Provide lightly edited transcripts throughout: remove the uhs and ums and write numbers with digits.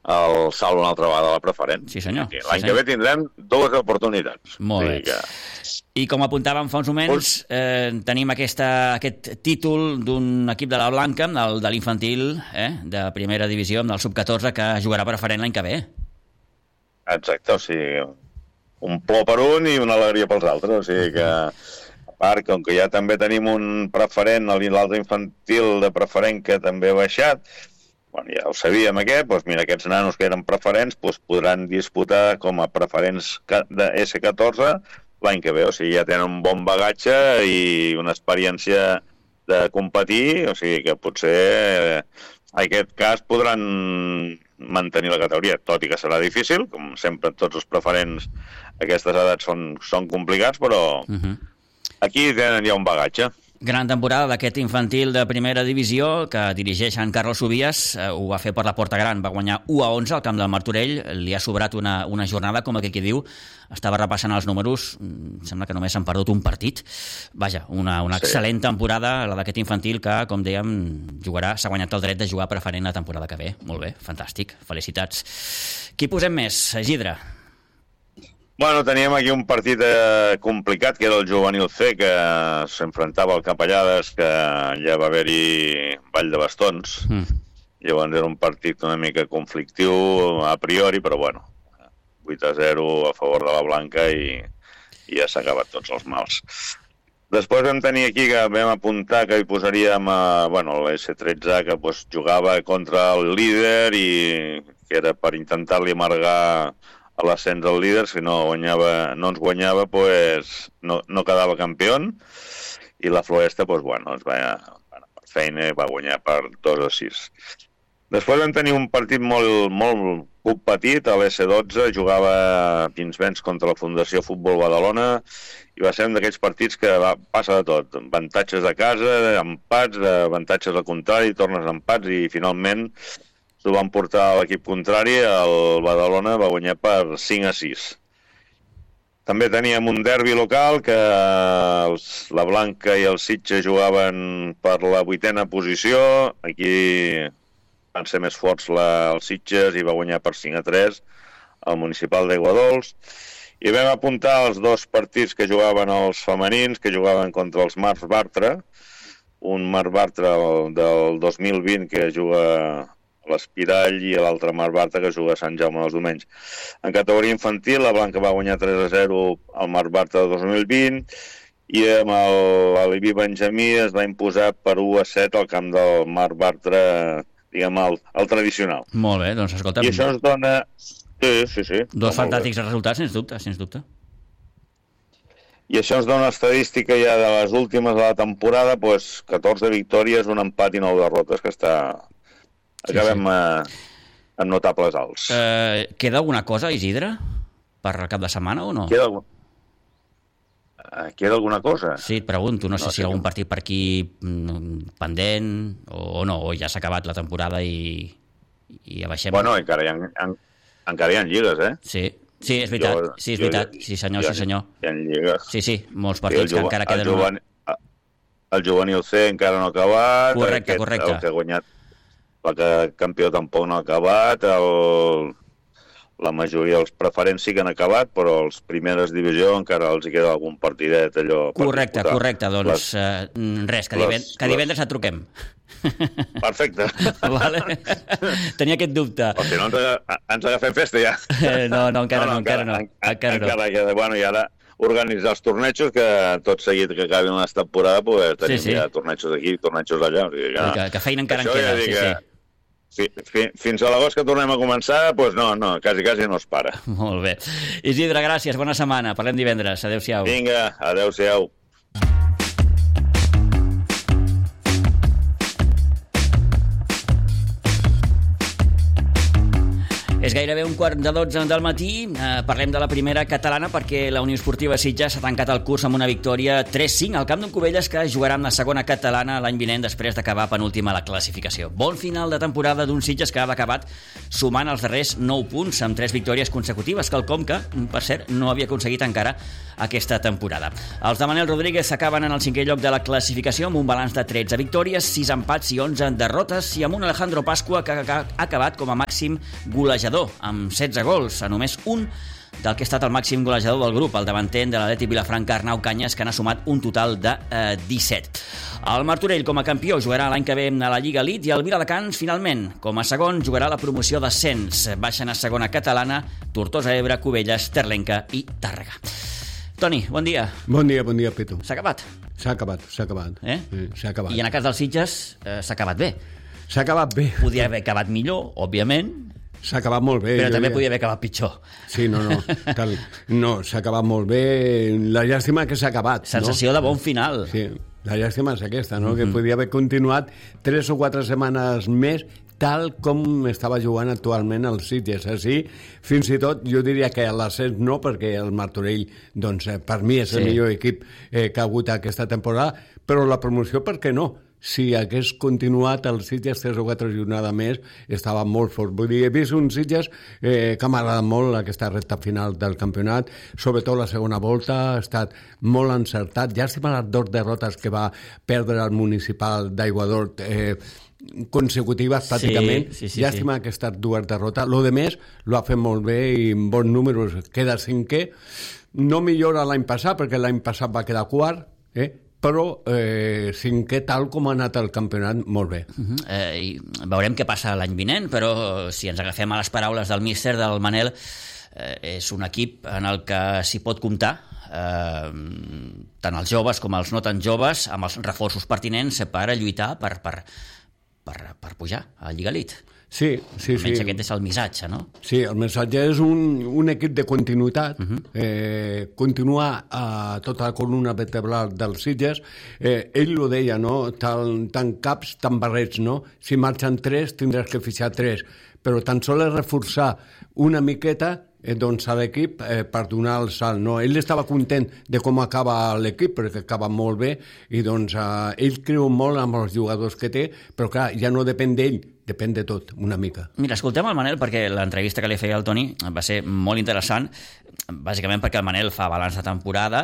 el salt una altra vegada a la preferent. Sí, senyor. L'any que ve tindrem 2 oportunitats. Molt bé. I com apuntàvem fa uns moments, tenim aquest títol d'un equip de la Blanca, de l'infantil, de primera divisió, del sub-14, que jugarà preferent l'any que ve. Exacte, o sigui, un plor per un i una alegria pels altres, o sigui que, a part, com que ja també tenim un preferent, l'altre infantil de preferent que també ha baixat, bueno, ja ho sabíem doncs mira, aquests nanos que eren preferents podran disputar com a preferents de S14 l'any que ve, o sigui, ja tenen un bon bagatge i una experiència de competir, o sigui que potser en aquest cas podran mantenir la categoria, tot i que serà difícil, com sempre tots els preferents a aquestes edats són complicats, però aquí tenen ja un bagatge. Gran temporada d'aquest infantil de primera divisió que dirigeix en Carlos Subias, ho va fer per la Porta Gran, va guanyar 1-11 al camp del Martorell, li ha sobrat una jornada, com aquell que diu, estava repassant els números, sembla que només s'han perdut un partit. Vaja, una excel·lent temporada, la d'aquest infantil que, com dèiem, s'ha guanyat el dret de jugar preferent la temporada que ve. Molt bé, fantàstic, felicitats. Qui posem més, Isidre? Bueno, teníem aquí un partit complicat, que era el juvenil C, que s'enfrontava al Capellades, que ja va haver-hi ball de bastons. Llavors era un partit una mica conflictiu a priori, però bueno, 8-0 a favor de la Blanca i ja s'ha acabat tots els mals. Després vam tenir aquí que vam apuntar que hi posaríem l'S13, que jugava contra el líder i que era per intentar-li amargar a l'ascens del líder, si no ens guanyava, no quedava campió, i la Floresta, per feina, va guanyar per 2-6. Després vam tenir un partit molt petit, a l'S12, jugava Pinsbens contra la Fundació Futbol Badalona, i va ser un d'aquells partits que passa de tot, avantatges a casa, empats, avantatges al contrari, tornes a empats, i finalment ho van portar a l'equip contrari, el Badalona va guanyar per 5-6. També teníem un derbi local que la Blanca i el Sitges jugaven per la 8a posició. Aquí van ser més forts el Sitges i va guanyar per 5-3 el Municipal d'Aiguadols. I vam apuntar els 2 partits que jugaven els femenins, que jugaven contra els Mars Bartra. Un Mars Bartra del 2020 que juga l'Espirall i l'altre Mar Bartra que juga a Sant Jaume els diumenys. En categoria infantil, la Blanca va guanyar 3-0 al Mar Bartra de 2020 i amb l'Alibi Benjamí es va imposar per 1-7 al camp del Mar Bartra, diguem, el tradicional. Molt bé, doncs escolta... I això ens dona... Sí. Dos fantàstics resultats, sens dubte. I això ens dona una estadística ja de les últimes de la temporada, 14 victòries, un empat i 9 derrotes, que està... Acabem amb notables alts. Queda alguna cosa, Isidre, per el cap de setmana o no? Queda alguna cosa? Sí, et pregunto, no sé si hi ha algun partit per aquí pendent o no, o ja s'ha acabat la temporada i ja baixem. Bueno, encara hi ha lligues, eh? Sí, és veritat, sí senyor. Hi ha lligues. Sí, molts partits que encara queden... El juvenil C encara no ha acabat. Correcte. El que ha guanyat el campió tampoc no ha acabat, la majoria dels preferents sí que han acabat, però els primeres divisió encara els hi queda algun partidet allò... Correcte, doncs res, que divendres et truquem. Perfecte. Vale. Tenia aquest dubte. O si no ens agafem festa ja. No, encara no. Bueno, i ara organitzar els tornejos, que tot seguit que acabin la temporada tenim ja tornejos aquí, tornejos allà. Que feina encara en queda, sí. Fins a l'agost que tornem a començar, no, quasi no es para. Molt bé. Isidre, gràcies, bona setmana. Parlem divendres. Adéu-siau. Vinga, adéu-siau. És gairebé 11:45 del matí. Parlem de la primera catalana perquè la Unió Esportiva Sitges s'ha tancat el curs amb una victòria 3-5 al camp d'un Cubelles que jugarà amb la segona catalana l'any vinent després d'acabar penúltima a la classificació. Bon final de temporada d'un Sitges que ha acabat sumant els darrers 9 punts amb 3 victòries consecutives, quelcom que, per cert, no havia aconseguit encara aquesta temporada. Els de Manel Rodríguez acaben en el 5è lloc de la classificació amb un balanç de 13 victòries, 6 empats i 11 derrotes i amb un Alejandro Pascua que ha acabat com a màxim golejador amb 16 gols, a només un del que ha estat el màxim golejador del grup, el davanter de l'Atlètic Vilafranca Arnau Cañas, que n'ha sumat un total de 17. El Martorell, com a campió, jugarà l'any que ve a la Lliga Elite i el Viladecans, finalment, com a segon, jugarà la promoció d'ascens. Baixen a segona catalana Tortosa, Ebre, Cubelles, Terlenca i Tàrrega. Toni, bon dia. Bon dia, Pitu. S'ha acabat? S'ha acabat. S'ha acabat. I en el cas dels Sitges s'ha acabat bé. S'ha acabat bé. Podia haver acabat millor, òbviament. S'ha acabat molt bé. Però també podia haver acabat pitjor. Sí, no, s'ha acabat molt bé. La llàstima que s'ha acabat. Sensació de bon final. Sí, la llàstima és aquesta, no? Que podia haver continuat 3 o 4 setmanes més tal com estava jugant actualment el Sitges. Així, fins i tot, jo diria que l'ascens no, perquè el Martorell, doncs, per mi és el millor equip que ha hagut aquesta temporada, però la promoció, per què no? Si hagués continuat el Sitges 3 o 4 jornades més, estava molt fort. Vull dir, he vist un Sitges que m'ha agradat molt aquesta recta final del campionat, sobretot la segona volta, ha estat molt encertat. Llàstima les 2 derrotes que va perdre el municipal d'Aiguadort consecutives pràcticament. Sí. Llàstima que ha estat 2 derrotes. Lo de més lo ha fet molt bé i amb bons números queda 5è. No millora l'any passat, perquè l'any passat va quedar 4º, però 5è tal com ha anat el campionat, molt bé. I veurem què passa l'any vinent, però si ens agafem a les paraules del míster, del Manel, és un equip en el que s'hi pot comptar, tant els joves com els no tan joves, amb els reforços pertinents per lluitar per pujar a Lliga Elite. Sí. Almenys aquest és el missatge, no? Sí, el missatge és un equip de continuïtat, continua a tota la columna vertebral dels Sitges. Ell ho deia, no? Tant caps, tant barrets, no? Si marxen 3, tindràs que fixar 3, però tan sols reforçar una miqueta doncs a l'equip per donar el salt, no? Ell estava content de com acaba l'equip, perquè acaba molt bé, i doncs ell creu molt amb els jugadors que té, però clar, ja no depèn d'ell, depèn de tot, una mica. Mira, escoltem el Manel, perquè l'entrevista que li feia el Toni va ser molt interessant, bàsicament perquè el Manel fa balanç de temporada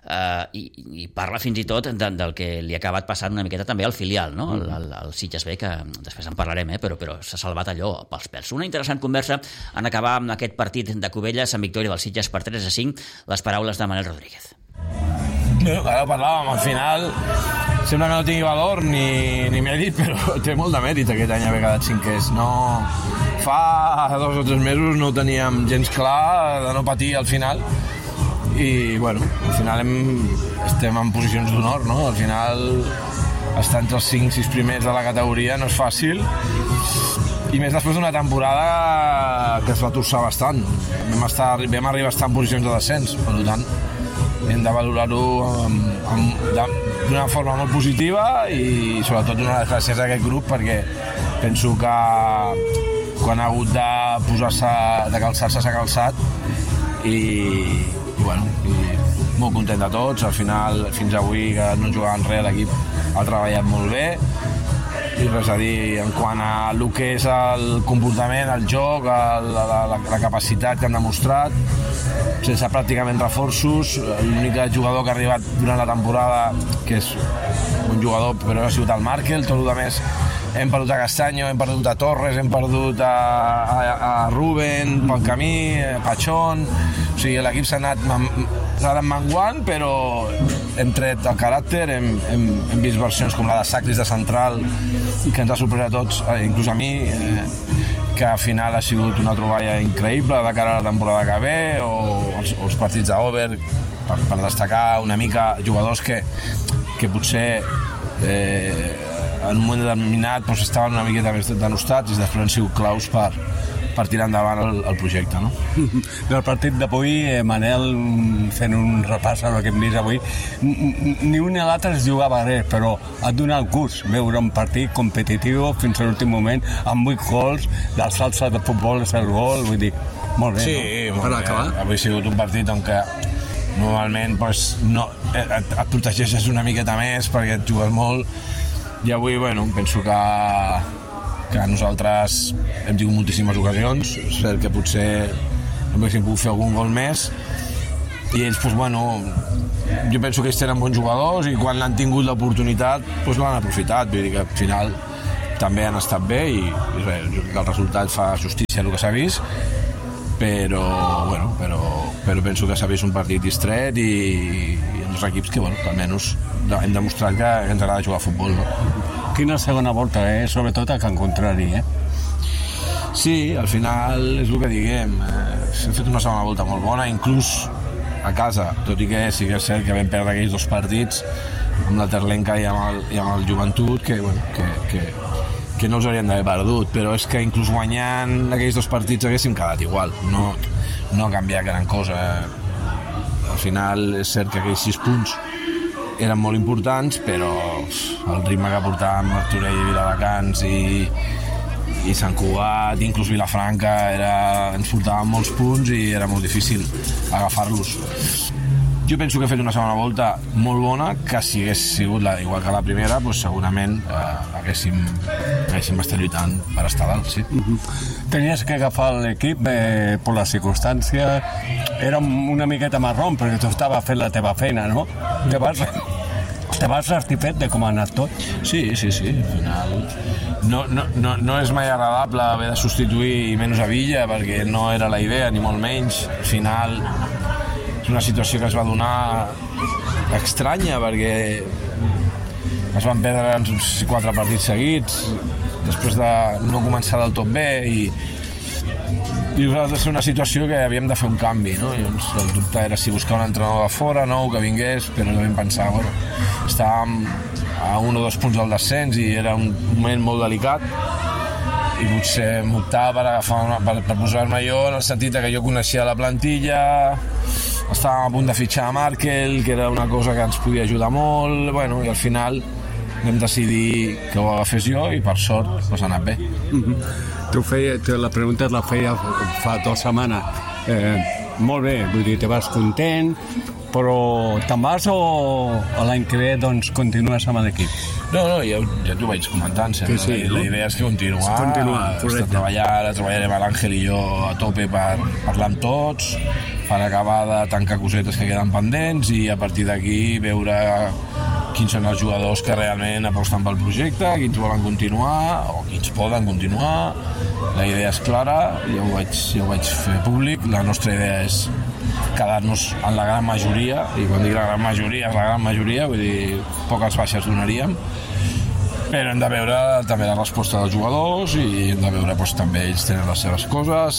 i parla fins i tot del que li ha acabat passant una miqueta també al filial, no? El Sitges B, que després en parlarem, però s'ha salvat allò pels pèls. Una interessant conversa en acabar amb aquest partit de Cubelles amb victòria del Sitges per 3-5, les paraules de Manel Rodríguez. Ara parlàvem, al final sembla que no tingui valor ni mèrit, però té molt de mèrit aquest any haver quedat 5è. No, fa 2 o 3 mesos no ho teníem gens clar de no patir al final i bueno, al final estem en posicions d'honor, no? Al final estar entre els 5-6 primers de la categoria no és fàcil, i més després d'una temporada que es va torçar bastant. Vam arribar a estar en posicions de descens, per tant hem de valorar-ho d'una forma molt positiva i sobretot donar les gràcies a aquest grup, perquè penso que quan ha hagut de posar-se, de calçar-se, s'ha calçat i molt content de tots. Al final, fins avui, que no jugaven res, l'equip ha treballat molt bé i res a dir en quant a el que és el comportament, el joc, la capacitat que han demostrat, sense pràcticament reforços. L'únic jugador que ha arribat durant la temporada, que és un jugador, però ha sigut el Markel. Tot el més hem perdut a Castanyo, hem perdut a Torres, hem perdut a Ruben pel camí, Pachón. O sigui, l'equip s'ha anat menguant, però hem tret el caràcter, hem vist versions com la de Sacris de central, que ens ha sorprès a tots, inclús a mi, que al final ha sigut una troballa increïble de cara a la temporada que ve, o els partits d'Over, per destacar una mica jugadors que potser en un moment determinat estaven una miqueta més denostats i després han sigut claus per tirar endavant el projecte, no? Del partit d'avui, Manel, fent un repàs a el que hem vist avui, ni un ni l'altre es jugava res, però et dona el gust veure un partit competitiu fins a l'últim moment, amb 8 gols, la salsa de futbol és el gol, vull dir, molt bé, sí, no? Per acabar. Avui ha sigut un partit on que normalment pues, no, et protegeixes una miqueta més perquè et jugues molt, i avui, bueno, penso que nosaltres hem tingut moltíssimes ocasions, és cert que potser només hem pogut fer algun gol més, i ells, doncs, bueno, jo penso que ells tenen bons jugadors i quan l'han tingut l'oportunitat doncs l'han aprofitat, vull dir que al final també han estat bé i res, el resultat fa justícia al que s'ha vist, però penso que s'ha vist un partit distret i els equips que, bueno, almenys hem demostrat que ens agrada jugar a futbol, no? Quina segona volta, sobretot a Can Contrari, Sí, al final és el que diguem, hem fet una segona volta molt bona, inclús a casa, tot i que sí que és cert que vam perdre aquells 2 partits amb la Terlenca i amb el Joventut que no els hauríem d'haver perdut, però és que inclús guanyant aquells 2 partits haguéssim quedat igual, no ha canviat gran cosa. Al final és cert que aquells 6 punts eren molt importants, però el ritme que portàvem Martorell i Viladecans i Sant Cugat, inclús Vilafranca, ens portaven molts punts i era molt difícil agafar-los. Jo penso que he fet una segona volta molt bona, que si hagués sigut igual que la primera, doncs segurament haguéssim estat lluitant per estar dalt, sí. Tenies que agafar l'equip per la circumstància, era una miqueta marrón perquè tu estaves fent la teva feina, no? Te vas satisfet de com ha anat tot? Sí, al final no és mai agradable haver de substituir menys a Villa perquè no era la idea, ni molt menys. Al final és una situació que es va donar estranya perquè es van perdre 4 partits seguits després de no començar del tot bé i va ser una situació que havíem de fer un canvi, no? I doncs el dubte era si buscar un entrenador de fora, nou, que vingués, però vam pensar, bueno, estàvem a 1 o 2 punts del descens i era un moment molt delicat i potser m'optava per posar-me jo en el sentit que jo coneixia la plantilla, estàvem a punt de fitxar a Markel, que era una cosa que ens podia ajudar molt, bueno, i al final vam decidir que ho agafés jo i per sort doncs ha anat bé. La pregunta la feia fa 2 setmanes. Molt bé, vull dir, te vas content, però te'n vas o l'any que ve doncs continues amb l'equip? No, ja t'ho vaig comentant, sí, la idea és que continuar, treballarem a l'Àngel i jo a tope per parlar amb tots, per acabar de tancar cosetes que queden pendents i a partir d'aquí veure quins són els jugadors que realment aposten pel projecte, quins volen continuar o quins poden continuar. La idea és clara, ja ho vaig fer públic, la nostra idea és quedar-nos en la gran majoria, i quan dic la gran majoria és la gran majoria, vull dir, poques baixes donaríem, però hem de veure també la resposta dels jugadors i hem de veure doncs, també ells tenen les seves coses.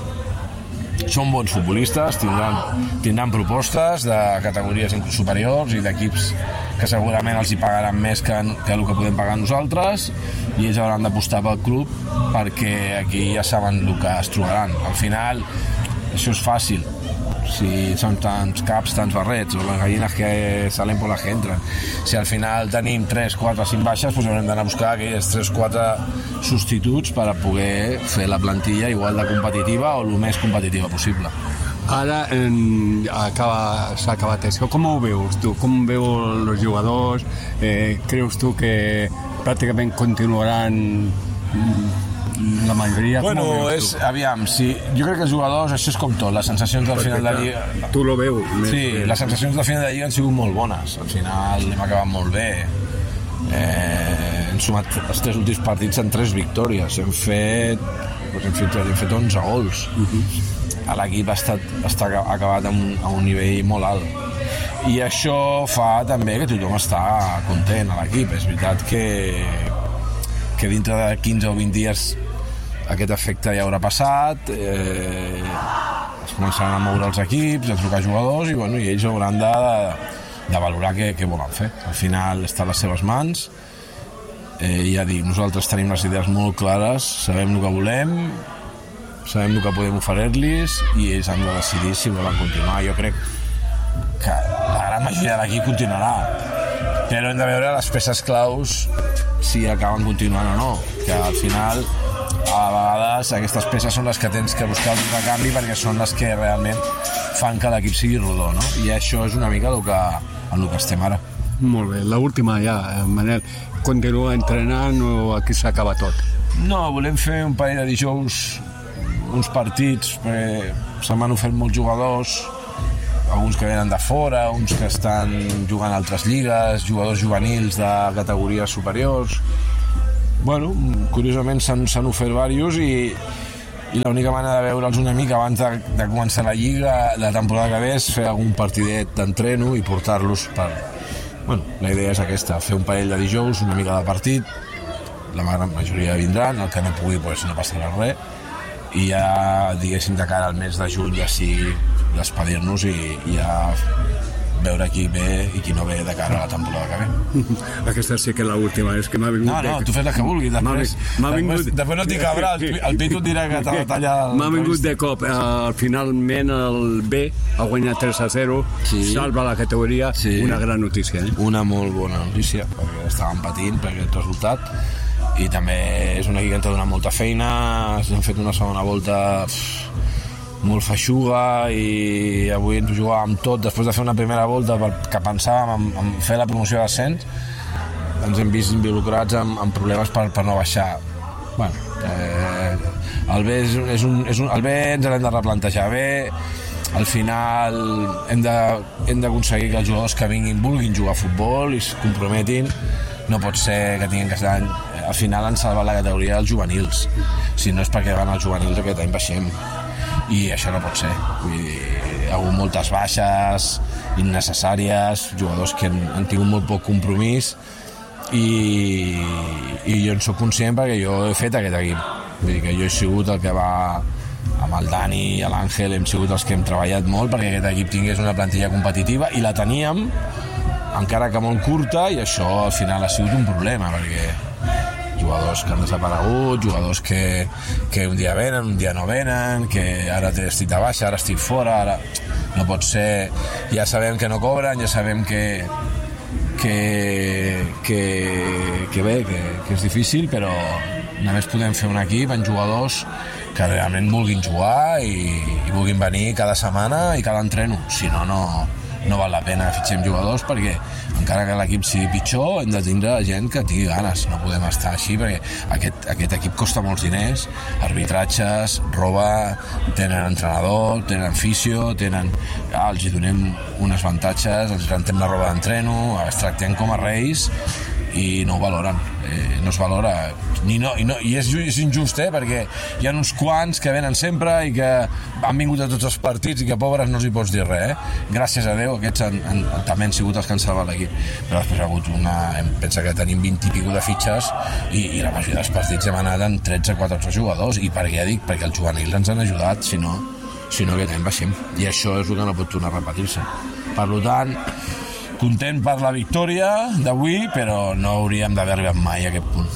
Són bons futbolistes, tindran propostes de categories inclús superiors i d'equips que segurament els hi pagaran més que el que podem pagar nosaltres i ells hauran d'apostar pel club perquè aquí ja saben el que es trobaran. Al final, això és fàcil. Si són tants caps, tants barrets, o les gallines que salen per la que entren. Si al final tenim 3, 4, 5 baixes, doncs haurem d'anar a buscar aquells 3, 4 substituts per a poder fer la plantilla igual de competitiva o el més competitiva possible. Ara s'ha acabat això. Com ho veus tu? Com veus els jugadors? Creus tu que pràcticament continuaran la majoria? Bueno, aviam, sí, jo crec que els jugadors, això és com tot, les sensacions del final de Lliga... Tu lo veus. Sí, les sensacions del final de Lliga han sigut molt bones. Al final hem acabat molt bé. Hem sumat els 3 últims partits en 3 victòries. Hem fet 11 gols. L'equip està acabat a un nivell molt alt. I això fa també que tothom està content a l'equip. És veritat que dintre de 15 o 20 dies aquest efecte ja haurà passat, es començaran a moure els equips, a trucar jugadors i ells hauran de valorar què volen fer. Al final està a les seves mans, ja dic, nosaltres tenim les idees molt clares, sabem el que volem sabem el que podem oferir-los i ells han de decidir si volen continuar. Jo crec que la gran majoria de l'equip continuarà, però hem de veure les peces claus si acaben continuant o no, que al final a vegades aquestes peces són les que tens que buscar un canvi perquè són les que realment fan que l'equip sigui rodó, no? I això és una mica en el que estem ara. Molt bé, l'última ja, Manel, continua entrenant o aquí s'acaba tot? No, volem fer un parell de dijous, uns partits, perquè se m'han ofert molts jugadors, alguns que venen de fora, uns que estan jugant a altres lligues, jugadors juvenils de categories superiors. Bueno, curiosament s'han ofert diversos i l'única manera de veure'ls una mica abans de començar la lliga, la temporada que ve, és fer algun partidet d'entreno i portar-los per... Bueno, la idea és aquesta, fer un parell de dijous, una mica de partit, la gran majoria vindran, el que no pugui pues, no passarà res, i ja, diguéssim, de cara al mes de juny ja sí despedir-nos i ja veure qui ve i qui no ve de cara a la temporada que ve. Aquesta sí que és l'última, és que m'ha vingut... No, tu fes la que vulguis, després no t'hi cabrà, el Pitu et dirà que t'ha de tallar... M'ha vingut de cop, finalment el B ha guanyat 3-0, salva la categoria, una gran notícia. Una molt bona notícia, perquè estàvem patint per aquest resultat, i també és un equip que ens ha donat molta feina, hem fet una segona volta molt feixuga i avui ens ho jugàvem tot. Després de fer una primera volta que pensàvem en fer la promoció d'ascens, ens hem vist involucrats en problemes per no baixar. Bueno, el B el B ens l'hem de replantejar bé. Al final hem d'aconseguir que els jugadors que vinguin vulguin jugar a futbol i es comprometin. No pot ser que tinguin que estar... Al final han salvat la categoria dels juvenils. Si no és perquè van als juvenils aquest any baixem. I això no pot ser. Vull dir, hi ha hagut moltes baixes innecessàries, jugadors que han tingut molt poc compromís i jo en soc conscient perquè jo he fet aquest equip. Vull dir que jo he sigut el que va amb el Dani i l'Àngel, hem sigut els que hem treballat molt perquè aquest equip tingués una plantilla competitiva i la teníem, encara que molt curta, i això al final ha sigut un problema perquè jugadors que han desaparegut, jugadors que un dia venen, un dia no venen, que ara estic de baixa, ara estic fora, ara... No pot ser... Ja sabem que no cobren, ja sabem que és difícil, però només podem fer un equip amb jugadors que realment vulguin jugar i vulguin venir cada setmana i cada entreno. Si no, no val la pena fitxem jugadors perquè encara que l'equip sigui pitjor hem de tindre gent que tingui ganes, no podem estar així perquè aquest equip costa molts diners, arbitratges, roba, tenen entrenador, tenen fisio, els hi donem uns avantatges, els rentem la roba d'entreno, els tractem com a reis i no ho valoren, no es valora i és injust, perquè hi ha uns quants que venen sempre i que han vingut a tots els partits i que pobres no els hi pots dir res, gràcies a Déu aquests també han sigut els que han salvat l'equip, però després ha hagut pensa que tenim 20 i pico de fitxes i la majoria dels partits hem anat amb 13-14 jugadors i per què ja dic, perquè els juvenils ens han ajudat, si no aquest any baixem i això és el que no pot tornar a repetir-se. Per tant, content per la victòria d'avui, però no hauríem d'haver arribat mai a aquest punt.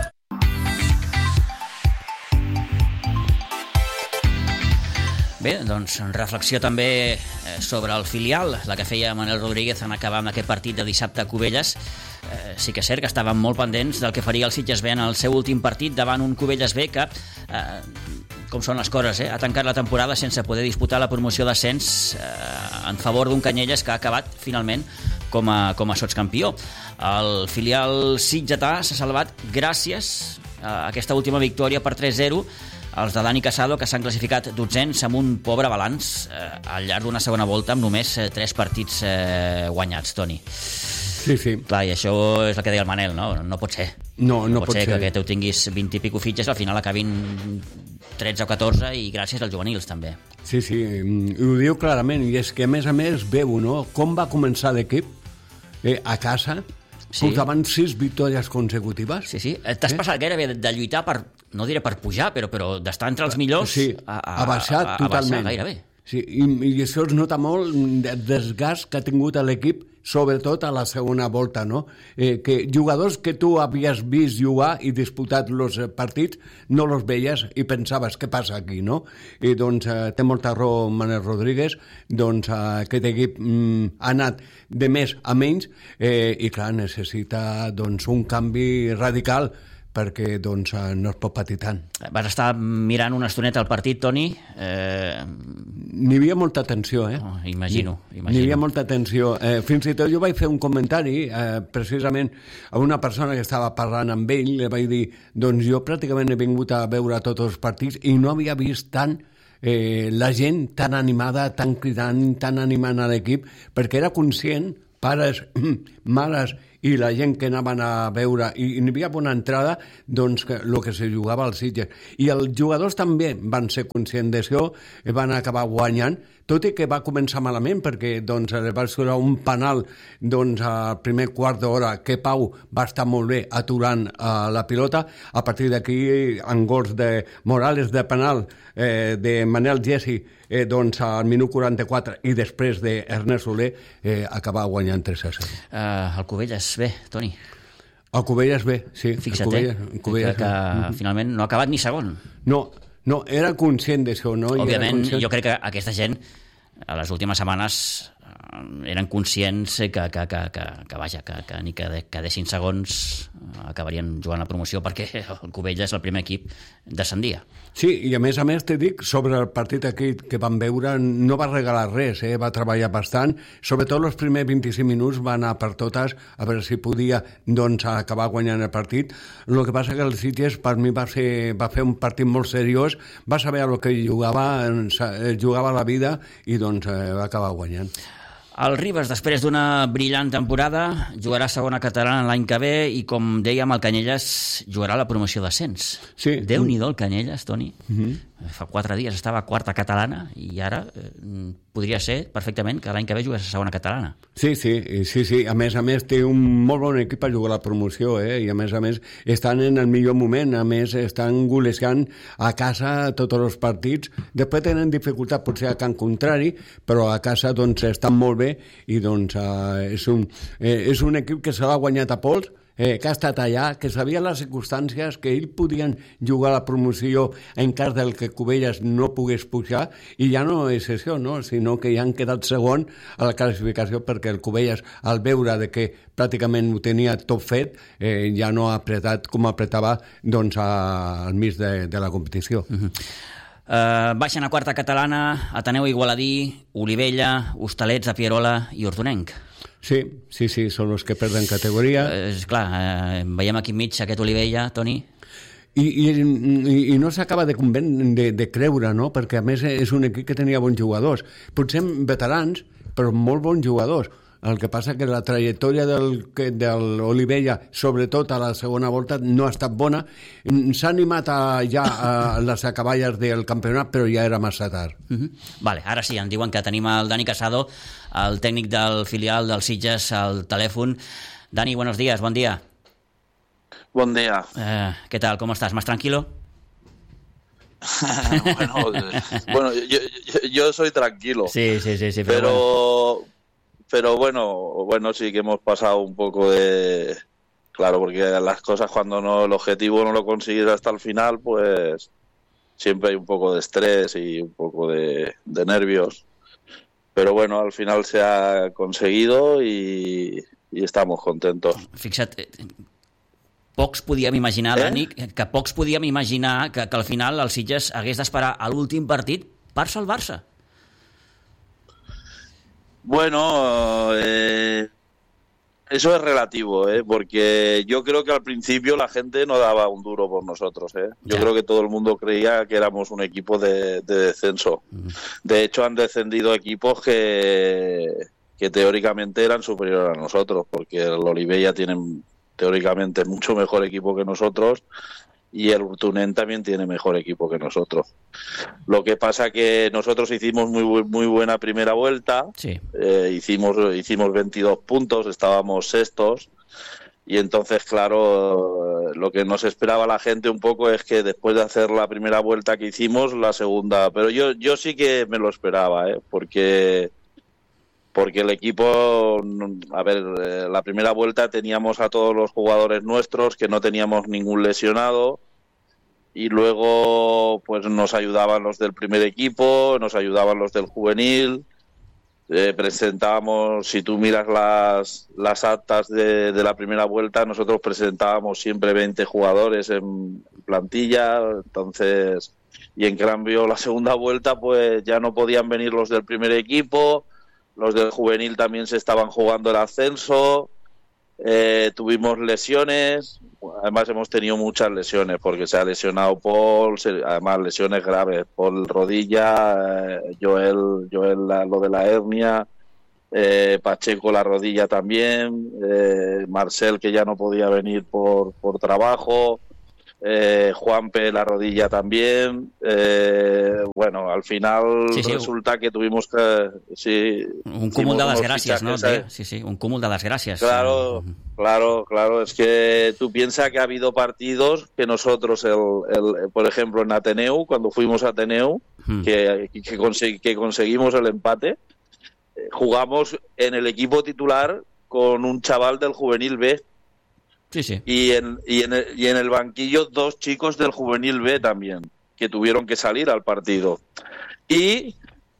Bé, doncs reflexió també sobre el filial, la que feia Manel Rodríguez en acabar amb aquest partit de dissabte a Cubelles. Sí que és cert que estaven molt pendents del que faria el Sitges B en el seu últim partit davant un Cubelles B que, com són les coses, ha tancat la temporada sense poder disputar la promoció d'ascens en favor d'un Canyelles que ha acabat finalment com a sotscampió. El filial sitgetà s'ha salvat gràcies a aquesta última victòria per 3-0 els de Dani Casado, que s'han classificat 12ens amb un pobre balanç al llarg d'una segona volta amb només 3 partits guanyats, Toni. Sí. Clar, i això és el que deia el Manel, no? No pot ser. No pot ser que tu tinguis 20 i pico fitxes, al final acabin 13 o 14 i gràcies als juvenils, també. Sí, ho diu clarament, i és que a més veu, no? Com va començar l'equip a casa, portaven 6 victòries consecutives. Sí. T'has passat gairebé de lluitar per, no diré per pujar, però d'estar entre els millors a baixar totalment. Gairebé. Sí, i això es nota molt el desgast que ha tingut l'equip sobretot a la segona volta, no? Que jugadors que tu havies vist jugar i disputat els partits no los veies i pensaves què passa aquí, no? I doncs té molta raó Manel Rodríguez, doncs aquest equip ha anat de més a menys i clar, necessita doncs un canvi radical perquè doncs, no es pot patir tant. Vas estar mirant una estoneta al partit, Toni? N'hi havia molta tensió, Oh, imagino. N'hi havia molta tensió. Fins i tot jo vaig fer un comentari, precisament a una persona que estava parlant amb ell, li vaig dir, doncs jo pràcticament he vingut a veure tots els partits i no havia vist tant la gent tan animada, tan cridant, tan animant a l'equip, perquè era conscient, pares, mares i la gent que anaven a veure, i n'hi havia bona entrada, doncs el que se jugava als Sitges. I els jugadors també van ser conscients d'això, van acabar guanyant, tot i que va començar malament, perquè doncs, va ser un penal doncs, al primer quart d'hora que Pau va estar molt bé aturant la pilota. A partir d'aquí, en gols de Morales de penal, de Manel Gessi, doncs, al minut 44, i després d'Ernest Soler, acabar guanyant 3-0. El Cubelles bé, Toni. El Cubelles bé, sí. Fixa't, que finalment no ha acabat ni segon. No, era conscient d'això, no? Òbviament, jo crec que aquesta gent a les últimes setmanes eren conscients que ni que quedessin segons acabarien jugant la promoció, perquè el Cubelles, el primer equip, descendia. Sí, i a més t'he dit, sobre el partit aquí que vam veure, no va regalar res, va treballar bastant, sobretot els primers 25 minuts va anar per totes, a veure si podia doncs, acabar guanyant el partit. El que passa que el Sitges per mi va fer un partit molt seriós, va saber el que jugava la vida i doncs va acabar guanyant. El Ribes, després d'una brillant temporada, jugarà segona catalana l'any que ve i, com dèiem, el Canyelles jugarà la promoció d'ascens. Sí. Déu-n'hi-do el Canyelles, Toni. Fa 4 dies estava a quarta catalana i ara podria ser perfectament que l'any que ve jugués a segona catalana. Sí. A més té un molt bon equip per jugar la promoció, i a més estan en el millor moment, a més estan golejant a casa tots els partits. Després tenen dificultat potser a Can Contrari, però a casa doncs estan molt bé i doncs és un equip que se l'ha guanyat a pols, que ha estat allà, que sabia les circumstàncies, que ells podien jugar la promoció en cas del que Cubelles no pogués pujar, i ja no és això, no? Sinó que ja han quedat segon a la classificació perquè el Cubelles, al veure de que pràcticament ho tenia tot fet, ja no ha apretat com apretava doncs, al mig de la competició. Baixen a quarta catalana Ateneu Igualadí, Olivella, Hostalets, a Pierola i Hortonenc. Sí, són els que perden categoria. Veiem aquí enmig aquest Olivella, Toni. I no s'acaba de creure, no? Perquè a més és un equip que tenia bons jugadors. Potser veterans, però molt bons jugadors. El que passa que la trajectòria de l'Olivella, sobretot a la segona volta, no ha estat bona. S'ha animat ja a les acaballes del campionat, però ja era massa tard. Vale, ara sí, em diuen que tenim el Dani Casado, el tècnic del filial del Sitges, al telèfon. Dani, buenos días, buen día. Buen día. ¿Qué tal? ¿Cómo estás? ¿Más tranquilo? Bueno, yo soy tranquilo. Sí, pero bueno, sí que hemos pasado un poco de... Claro, porque las cosas cuando el objetivo no lo consigues hasta el final, pues siempre hay un poco de estrés y un poco de nervios. Pero bueno, al final se ha conseguido y estamos contentos. Fixa't, pocs podíem imaginar, Dani, que pocs podíem imaginar que al final el Sitges hagués d'esperar a l'últim partit per salvar-se. Bueno, eso es relativo, porque yo creo que al principio la gente no daba un duro por nosotros. Yo creo que todo el mundo creía que éramos un equipo de descenso. De hecho, han descendido equipos que teóricamente eran superiores a nosotros, porque el Olivella tienen teóricamente mucho mejor equipo que nosotros y el Urtunen también tiene mejor equipo que nosotros. Lo que pasa que nosotros hicimos muy buena primera vuelta, sí. Hicimos 22 puntos, estábamos sextos, y entonces, claro, lo que nos esperaba la gente un poco es que después de hacer la primera vuelta que hicimos, la segunda, pero yo sí que me lo esperaba, porque porque el equipo, a ver, la primera vuelta teníamos a todos los jugadores nuestros, que no teníamos ningún lesionado, y luego pues nos ayudaban los del primer equipo, nos ayudaban los del juvenil. Presentábamos, si tú miras las actas de la primera vuelta, nosotros presentábamos siempre 20 jugadores en plantilla, entonces, y en cambio la segunda vuelta pues ya no podían venir los del primer equipo, los del juvenil también se estaban jugando el ascenso, tuvimos lesiones, además hemos tenido muchas lesiones porque se ha lesionado Paul, además lesiones graves, Paul rodilla, Joel lo de la hernia, Pacheco la rodilla también, Marcel que ya no podía venir por trabajo, Juanpe la rodilla también, bueno, al final resulta que tuvimos que... Sí, un cúmul de desgràcies, ¿no? Sí, un cúmul de desgràcies. Claro, es que tú piensas que ha habido partidos que nosotros, por ejemplo, en Ateneu, cuando fuimos a Ateneu, que conseguimos el empate, jugamos en el equipo titular con un chaval del Juvenil B. Sí. Y en el banquillo 2 chicos del Juvenil B también, que tuvieron que salir al partido. Y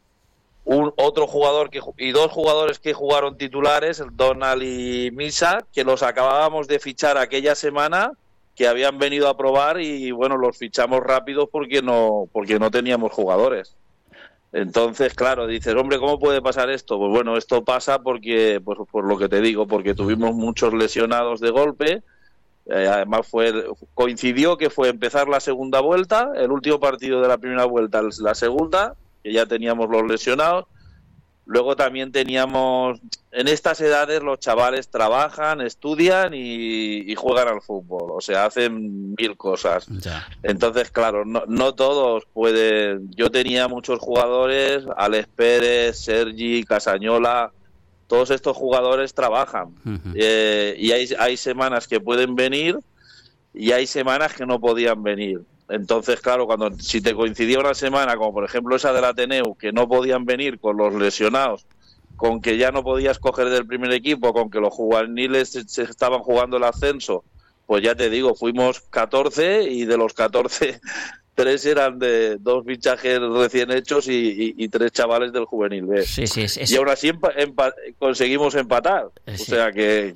otro jugador y 2 jugadores que jugaron titulares, el Donald y Misa, que los acabábamos de fichar aquella semana, que habían venido a probar y bueno, los fichamos rápido porque no teníamos jugadores. Entonces, claro, dices, hombre, ¿cómo puede pasar esto? Pues bueno, esto pasa porque, pues por lo que te digo, porque tuvimos muchos lesionados de golpe. Además coincidió que fue empezar la segunda vuelta, el último partido de la primera vuelta, la segunda, que ya teníamos los lesionados. Luego también teníamos, en estas edades los chavales trabajan, estudian y juegan al fútbol, o sea, hacen 1000 cosas. Ya. Entonces, claro, no todos pueden. Yo tenía muchos jugadores, Alex Pérez, Sergi, Casañola, todos estos jugadores trabajan. Y hay semanas que pueden venir y hay semanas que no podían venir. Entonces, claro, si te coincidía una semana, como por ejemplo esa del Ateneu, que no podían venir con los lesionados, con que ya no podías coger del primer equipo, con que los juveniles se estaban jugando el ascenso, pues ya te digo, fuimos 14 y de los 14, 3 eran de 2 fichajes recién hechos y 3 chavales del juvenil B. Sí. Y aún así conseguimos empatar. Sí. O sea que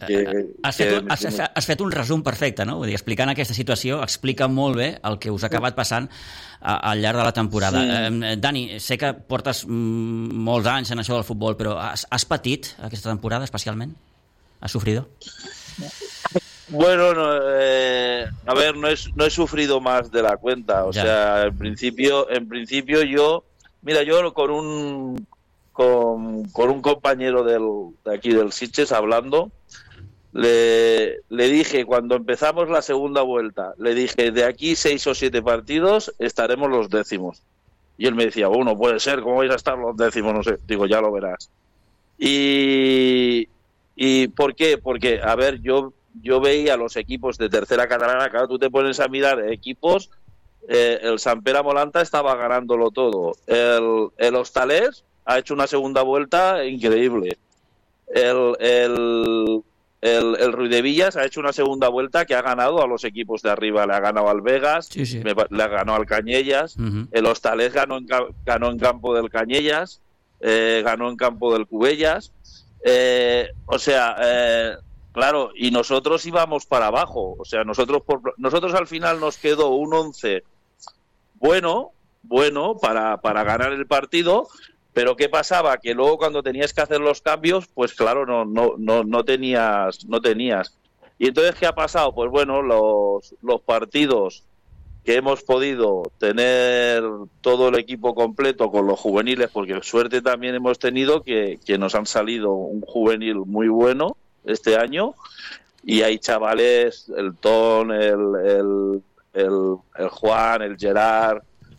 has fet un resum perfecte, no? Vull dir, explicant aquesta situació explica molt bé el que us ha acabat passant al llarg de la temporada. Sí. Dani, sé que portes molts anys en això del futbol, però has patit aquesta temporada especialment? Has sufrido? Bueno, a ver, no he sufrido más de la cuenta. O sea, en principio yo con un compañero de aquí del Sitges hablando, le dije cuando empezamos la segunda vuelta, le dije, de aquí 6 o 7 partidos estaremos los décimos. Y él me decía, bueno, puede ser, ¿cómo vais a estar los décimos? No sé, digo, ya lo verás. ¿Y por qué? Porque, a ver, yo veía los equipos de tercera catalana, claro, tú te pones a mirar equipos, el Sant Pere Molanta estaba ganándolo todo, el Hostalers ha hecho una segunda vuelta increíble, el Riudevillas ha hecho una segunda vuelta que ha ganado a los equipos de arriba, le ha ganado al Vegas, sí. Le ha ganado al Cañellas, el Hostalers ganó en campo del Cañellas, ganó en campo del Cubellas, claro, y nosotros íbamos para abajo. O sea, nosotros al final nos quedó un 11 bueno para ganar el partido, pero ¿qué pasaba? Que luego cuando tenías que hacer los cambios, pues claro, no tenías. Y entonces, ¿qué ha pasado? Pues bueno, los partidos que hemos podido tener todo el equipo completo con los juveniles, porque suerte también hemos tenido que nos han salido un juvenil muy bueno este año, y hay chavales, el Ton, el Juan, el Gerard,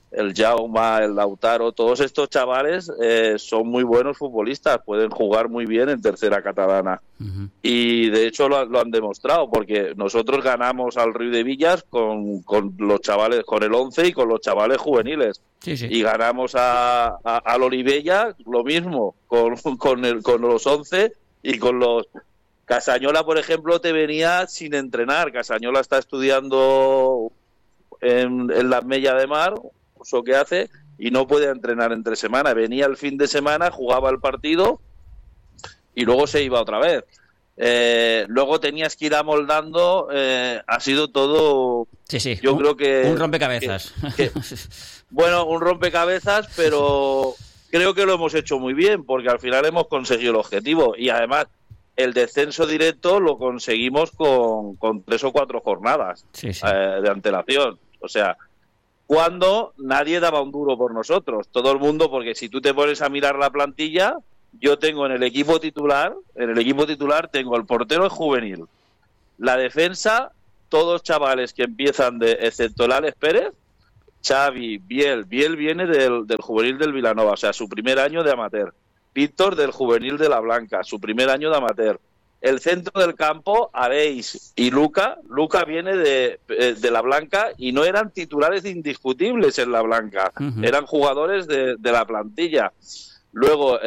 el Jaume, el Lautaro, todos estos chavales son muy buenos futbolistas, pueden jugar muy bien en tercera catalana. Uh-huh. Y de hecho lo han demostrado, porque nosotros ganamos al Riu de Villas con los chavales, con el 11 y con los chavales juveniles. Sí, sí. Y ganamos al Olivella lo mismo, con los 11 y con los... Casañola, por ejemplo, te venía sin entrenar. Casañola está estudiando en la Mella de Mar, curso que hace, y no puede entrenar entre semana. Venía el fin de semana, jugaba el partido y luego se iba otra vez. Luego tenías que ir amoldando, ha sido todo... Sí, sí, yo creo que... Un rompecabezas. Bueno, un rompecabezas, pero creo que lo hemos hecho muy bien, porque al final hemos conseguido el objetivo. Y además, el descenso directo lo conseguimos con 3 o 4 jornadas de antelación. O sea, cuando nadie daba un duro por nosotros. Todo el mundo, porque si tú te pones a mirar la plantilla, yo tengo en el equipo titular tengo el portero juvenil, la defensa, todos chavales que empiezan excepto el Alex Pérez, Xavi, Biel viene del juvenil del Vilanova, o sea, su primer año de amateur. Víctor del juvenil de La Blanca, su primer año de amateur. El centro del campo, Aleix y Luca viene de La Blanca y no eran titulares indiscutibles en La Blanca, uh-huh. Eran jugadores de la plantilla. Luego,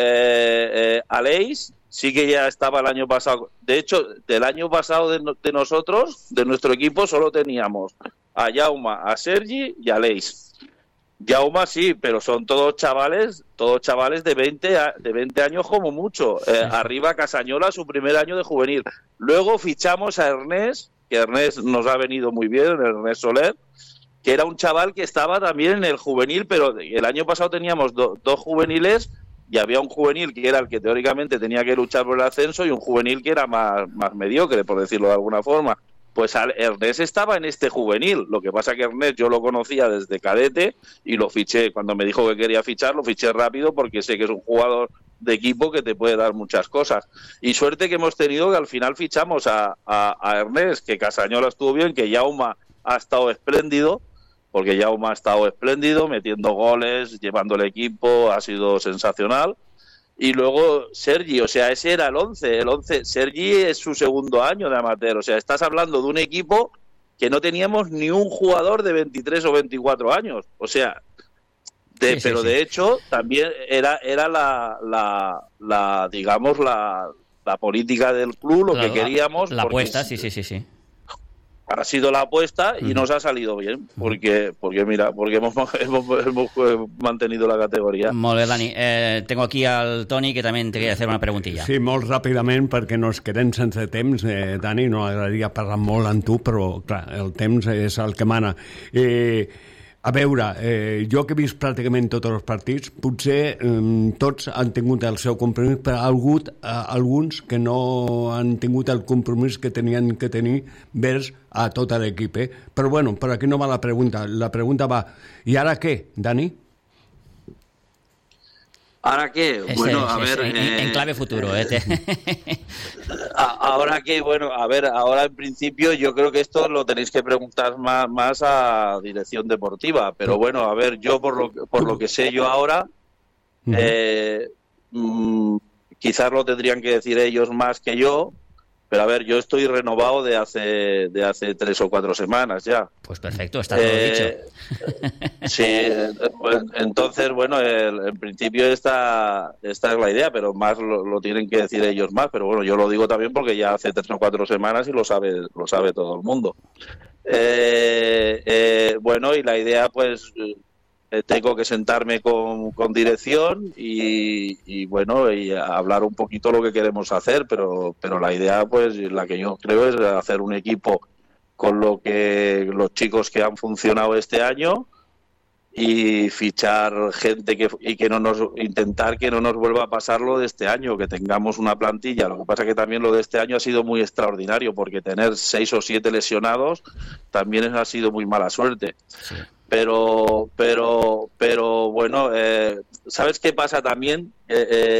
Aleix sí que ya estaba el año pasado. De hecho, del año pasado de nosotros, de nuestro equipo, solo teníamos a Jaume, a Sergi y a Aleix. Jaume sí, pero son todos chavales de 20 años como mucho. Arriba Casañola, su primer año de juvenil. Luego fichamos a Ernest, que Ernest nos ha venido muy bien, Ernest Soler, que era un chaval que estaba también en el juvenil, pero el año pasado teníamos dos juveniles y había un juvenil que era el que teóricamente tenía que luchar por el ascenso y un juvenil que era más mediocre, por decirlo de alguna forma. Pues Ernest estaba en este juvenil. Lo que pasa que Ernest yo lo conocía desde cadete y lo fiché. Cuando me dijo que quería fichar, lo fiché rápido porque sé que es un jugador de equipo que te puede dar muchas cosas. Y suerte que hemos tenido que al final fichamos a Ernest, que Casañola estuvo bien, que Jaume ha estado espléndido, porque Jaume ha estado espléndido, metiendo goles, llevando el equipo, ha sido sensacional. Y luego Sergi, o sea, ese era el 11. Sergi es su segundo año de amateur. O sea, estás hablando de un equipo que no teníamos ni un jugador de 23 o 24 años. O sea, pero de hecho también era la digamos, la política del club, lo que queríamos. La apuesta, sí. Ha sido la apuesta y nos ha salido bien, porque hemos mantenido la categoria. Molt bé, Dani. Tengo aquí al Toni, que també te quería hacer una preguntilla. Sí, molt ràpidament, perquè no es quedem sense temps. Dani, no m'agradaria parlar molt amb tu, però clar, el temps és el que mana. A veure, jo que he vist pràcticament tots els partits, potser tots han tingut el seu compromís, però ha hagut alguns que no han tingut el compromís que tenien que tenir vers a tot l'equip. Però bueno, per aquí no va la pregunta. La pregunta va, ¿y ahora qué, Dani? ¿Ahora qué? Bueno, a ver... En clave futuro, Ahora qué, bueno, a ver, ahora en principio yo creo que esto lo tenéis que preguntar más a dirección deportiva, pero bueno, a ver, yo por lo que sé yo ahora, quizás lo tendrían que decir ellos más que yo, pero a ver, yo estoy renovado de hace 3 o 4 semanas ya. Pues perfecto, está todo dicho. Sí, entonces, bueno, en principio esta es la idea, pero más lo tienen que decir ellos más, pero bueno, yo lo digo también porque ya hace 3 o 4 semanas y lo sabe todo el mundo. Bueno, y la idea, pues... tengo que sentarme con dirección y bueno, y hablar un poquito lo que queremos hacer, pero la idea, pues la que yo creo, es hacer un equipo con lo que los chicos que han funcionado este año y fichar gente intentar que no nos vuelva a pasar lo de este año, que tengamos una plantilla. Lo que pasa que también lo de este año ha sido muy extraordinario, porque tener 6 o 7 lesionados también ha sido muy mala suerte. Sí. Pero bueno, ¿sabes qué pasa también?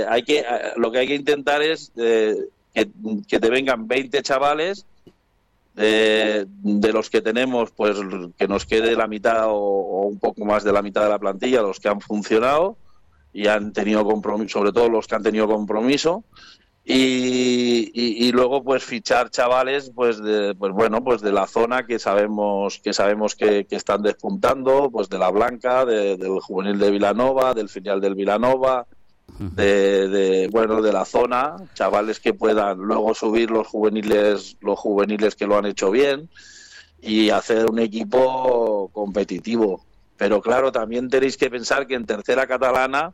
Lo que hay que intentar es que te vengan 20 chavales de los que tenemos, pues que nos quede la mitad o un poco más de la mitad de la plantilla, los que han funcionado y han tenido compromiso, sobre todo los que han tenido compromiso. Y luego pues fichar chavales pues de la zona que sabemos que están despuntando, pues de la Blanca, del juvenil de Vilanova, del filial del Vilanova, de la zona, chavales que puedan luego subir los juveniles que lo han hecho bien y hacer un equipo competitivo. Pero claro, también tenéis que pensar que en tercera catalana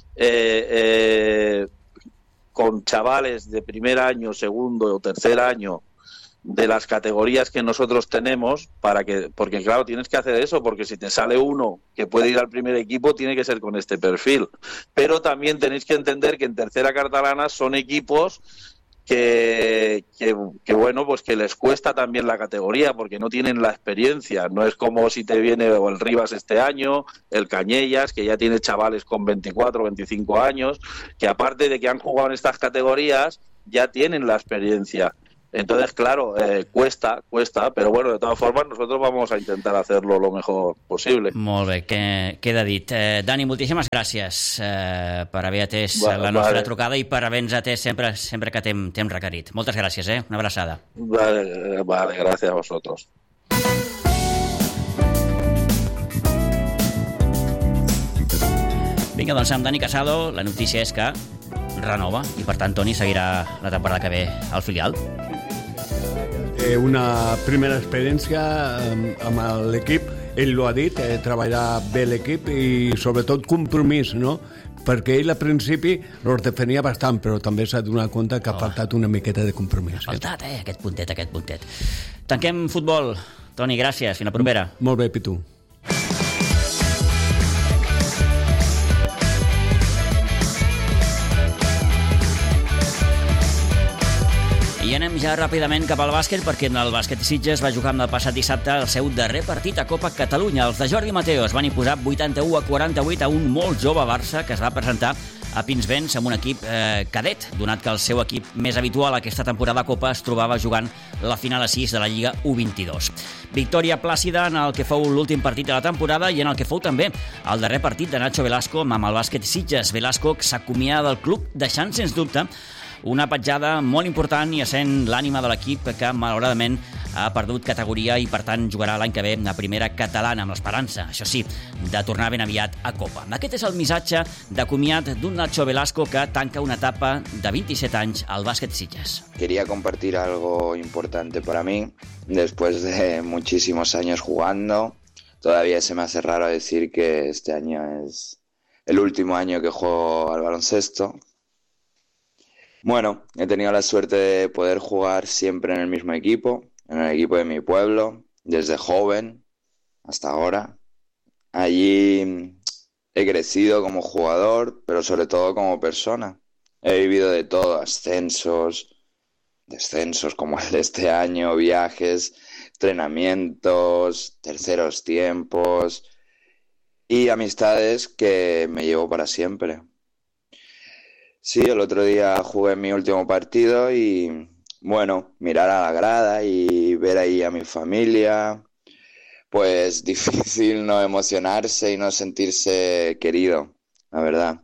con chavales de primer año, segundo o tercer año de las categorías que nosotros tenemos, porque claro, tienes que hacer eso, porque si te sale uno que puede ir al primer equipo, tiene que ser con este perfil. Pero también tenéis que entender que en tercera catalana son equipos que pues que les cuesta también la categoría, porque no tienen la experiencia. No es como si te viene el Rivas este año, el Cañellas, que ya tiene chavales con 24, 25 años, que aparte de que han jugado en estas categorías, ya tienen la experiencia. Entonces, claro, cuesta, però bueno, de totes formes nosotros vamos a intentar hacerlo lo mejor posible. Molt bé, queda dit. Dani, moltíssimes gràcies per haver atès la nostra trucada i per haver-nos atès sempre que t'hem requerit. Moltes gràcies, una abraçada. Vale, gracias a vosotros. Vinga, doncs amb Dani Casado, la notícia és que renova i per tant Toni seguirà la temporada que ve al filial. Una primera experiència amb l'equip, ell ho ha dit, treballar bé l'equip i sobretot compromís, no? Perquè ell al principi els defenia bastant, però també s'ha donat compte que ha faltat una miqueta de compromís. Ha faltat, aquest puntet. Tanquem futbol. Toni, gràcies, fins la propera. Molt bé, Pitu. I anem ja ràpidament cap al bàsquet, perquè en el bàsquet Sitges va jugar amb el passat dissabte el seu darrer partit a Copa Catalunya. Els de Jordi Mateo es van imposar 81-48 a un molt jove Barça que es va presentar a Pinsbens amb un equip cadet, donat que el seu equip més habitual aquesta temporada a Copa es trobava jugant la final a 6 de la Lliga U22. Victòria plàcida en el que fou l'últim partit de la temporada i en el que fou també el darrer partit de Nacho Velasco amb el bàsquet Sitges. Velasco s'acomiada del club deixant, sens dubte, una petjada molt important i essent l'ànima de l'equip que malauradament ha perdut categoria i per tant jugarà l'any que ve a primera catalana amb l'esperança, això sí, de tornar ben aviat a Copa. Aquest és el missatge de comiat d'un Nacho Velasco que tanca una etapa de 27 anys al bàsquet Sitges. Quería compartir algo importante para mí después de muchísimos años jugando. Todavía se me hace raro decir que este año es el último año que juego al baloncesto. Bueno, he tenido la suerte de poder jugar siempre en el mismo equipo, en el equipo de mi pueblo, desde joven hasta ahora. Allí he crecido como jugador, pero sobre todo como persona. He vivido de todo, ascensos, descensos como el de este año, viajes, entrenamientos, terceros tiempos y amistades que me llevo para siempre. Sí, el otro día jugué mi último partido y, bueno, mirar a la grada y ver ahí a mi familia, pues difícil no emocionarse y no sentirse querido, la verdad.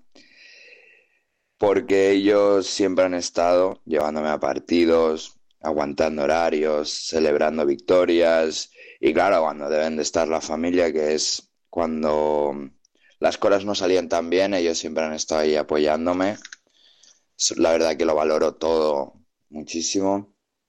Porque ellos siempre han estado llevándome a partidos, aguantando horarios, celebrando victorias y, claro, cuando deben de estar la familia, que es cuando las cosas no salían tan bien, ellos siempre han estado ahí apoyándome. La verdad que lo valoro todo muchísimo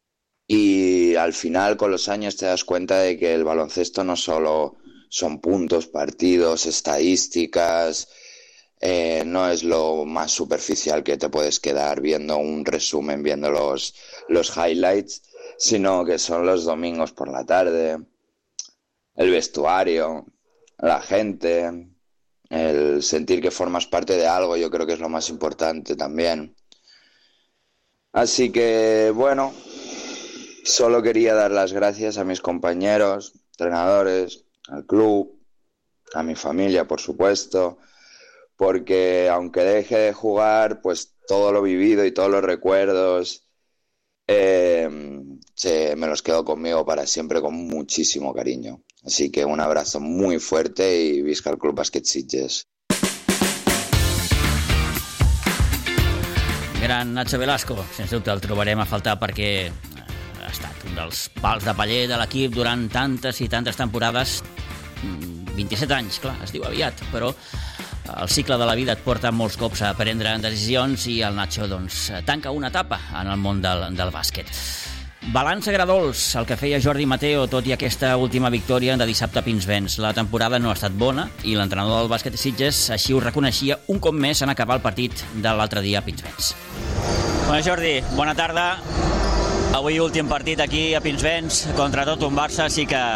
y al final con los años te das cuenta de que el baloncesto no solo son puntos, partidos, estadísticas, no es lo más superficial que te puedes quedar viendo un resumen, viendo los highlights, sino que son los domingos por la tarde, el vestuario, la gente, el sentir que formas parte de algo, yo creo que es lo más importante también. Así que, bueno, solo quería dar las gracias a mis compañeros, entrenadores, al club, a mi familia, por supuesto, porque aunque deje de jugar, pues todo lo vivido y todos los recuerdos me los quedo conmigo para siempre con muchísimo cariño. Así que un abrazo muy fuerte y visca el Club Bàsquet Sitges. Gran Nacho Velasco, sens dubte el trobarem a faltar perquè ha estat un dels pals de paller de l'equip durant tantes i tantes temporades. 27 anys, clar, es diu aviat, però el cicle de la vida et porta molts cops a prendre decisions i el Nacho doncs, tanca una etapa en el món del bàsquet. Balanç agradols, el que feia Jordi Mateo, tot i aquesta última victòria de dissabte a Pinsbens. La temporada no ha estat bona i l'entrenador del bàsquet de Sitges així ho reconeixia un cop més en acabar el partit de l'altre dia a Pinsbens. Bueno, Jordi, bona tarda. Avui últim partit aquí a Pinsbens, contra tot un Barça, sí que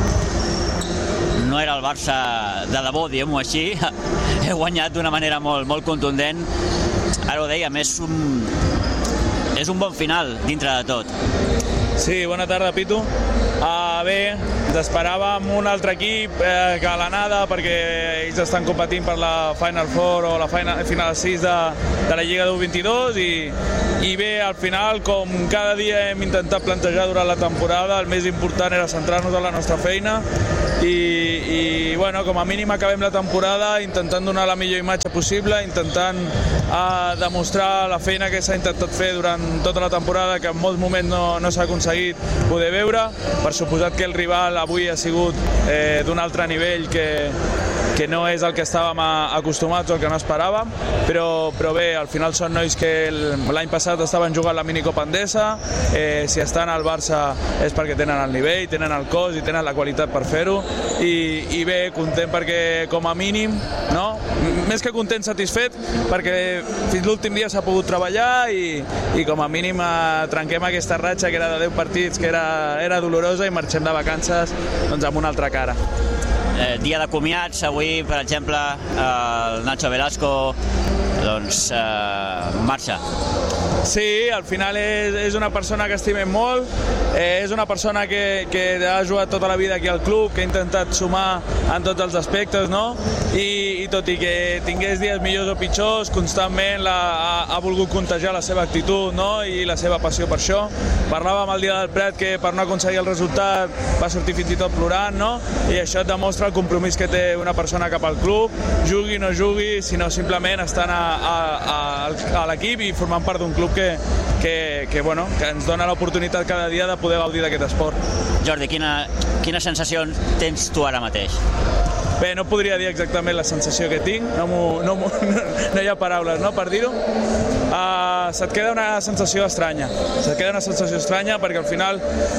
no era el Barça de debò, diguem-ho així. He guanyat d'una manera molt contundent. Ara ho dèiem, és un bon final dintre de tot. Sí, bona tarda, Pitu. Bé, ens esperàvem un altre equip que a l'anada, perquè ells estan competint per la Final Four o la Final 6 de la Lliga U22 i bé, al final, com cada dia hem intentat plantejar durant la temporada, el més important era centrar-nos en la nostra feina i bueno, com a mínim acabem la temporada intentant donar la millor imatge possible, intentant demostrar la feina que s'ha intentat fer durant tota la temporada, que en molts moments no s'ha aconseguit poder veure. Per suposat que el rival avui ha sigut d'un altre nivell que no és el que estàvem acostumats o el que no esperàvem, però bé, al final són nois que l'any passat estaven jugant la minicopa Endesa, si estan al Barça és perquè tenen el nivell, tenen el cos i tenen la qualitat per fer-ho i bé, content perquè com a mínim, no? Més que content, satisfet, perquè fins l'últim dia s'ha pogut treballar i com a mínim trenquem aquesta ratxa que era de 10 partits, que era dolorosa i marxem de vacances doncs, amb una altra cara. Dia de comiats, avui, per exemple, el Nacho Velasco doncs, marxa. Sí, al final és una persona que estimem molt, és una persona que ha jugat tota la vida aquí al club, que ha intentat sumar en tots els aspectes, no? I tot i que tingués dies millors o pitjors, constantment ha volgut contagiar la seva actitud, no? I la seva passió per això. Parlàvem el dia del Prat que per no aconseguir el resultat va sortir fins i tot plorant, no? I això et demostra el compromís que té una persona cap al club, jugui o no jugui, sinó simplement estant a l'equip i formant part d'un club que ens dona l'oportunitat cada dia de poder gaudir d'aquest esport. Jordi, quina sensació tens tu ara mateix? Bé, no podria dir exactament la sensació que tinc, no hi ha paraules, no?, per dir-ho. Se't queda una sensació estranya, perquè al final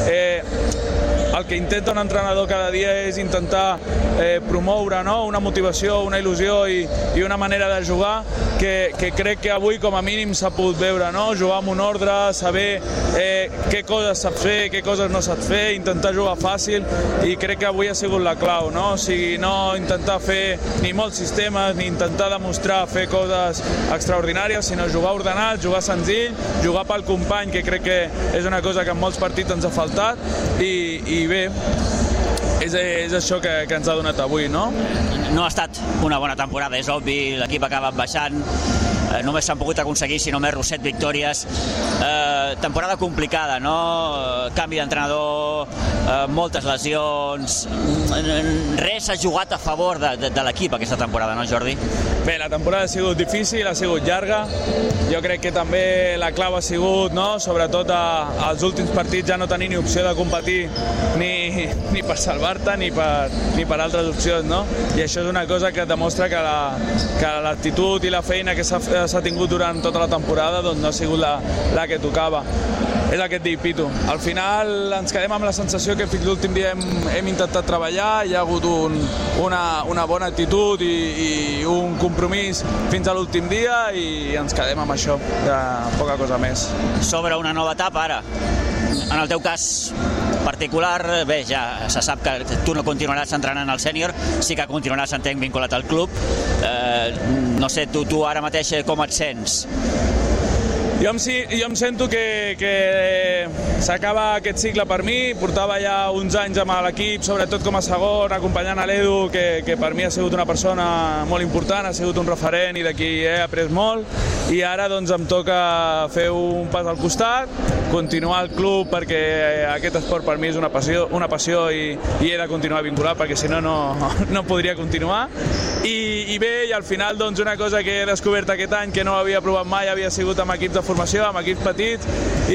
el que intenta un entrenador cada dia és intentar promoure, no?, una motivació, una il·lusió i una manera de jugar que crec que avui com a mínim s'ha pogut veure, no?, jugar amb un ordre, saber què coses saps fer, què coses no saps fer, intentar jugar fàcil i crec que avui ha sigut la clau, no? O sigui, no intentar fer ni molts sistemes ni intentar demostrar fer coses extraordinàries, sinó jugar ordenat, jugar senzill, jugar pel company, que crec que és una cosa que en molts partits ens ha faltat i bé, és això que ens ha donat avui, no? No ha estat una bona temporada, és obvi, l'equip ha acabat baixant, només s'han pogut aconseguir, si no més, 7 victòries. Temporada complicada, no? Canvi d'entrenador, moltes lesions, res ha jugat a favor de l'equip aquesta temporada, no, Jordi? Bé, la temporada ha sigut difícil, ha sigut llarga, jo crec que també la clau ha sigut, no?, sobretot als últims partits ja no tenir ni opció de competir ni per salvar-te ni per altres opcions, no? I això és una cosa que demostra que l'actitud i la feina que s'ha tingut durant tota la temporada doncs no ha sigut la que tocava. És el que et dic, Pitu. Al final ens quedem amb la sensació que fins l'últim dia hem intentat treballar, hi ha hagut una bona actitud i un compromís fins a l'últim dia i ens quedem amb això, poca cosa més. S'obre una nova etapa ara. En el teu cas particular, bé, ja se sap que tu no continuaràs entrenant al sènior, sí que continuaràs, entenc, vinculat al club. No sé, tu ara mateix com et sents? Jo em sento que s'acaba aquest cicle per mi, portava ja uns anys amb l'equip, sobretot com a segon, acompanyant a l'Edu, que per mi ha sigut una persona molt important, ha sigut un referent i de qui he après molt, i ara doncs em toca fer un pas al costat, continuar al club perquè aquest esport per mi és una passió i he de continuar vinculat perquè si no, no podria continuar. I bé, i al final doncs una cosa que he descobert aquest any que no havia provat mai havia sigut amb equips de formació, amb equips petits